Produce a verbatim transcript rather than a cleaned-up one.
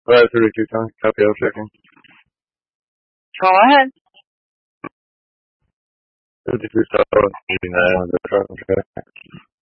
five thirty-two, copy out checking. Go ahead. fifty-three south, eighty-nine on the truck, okay.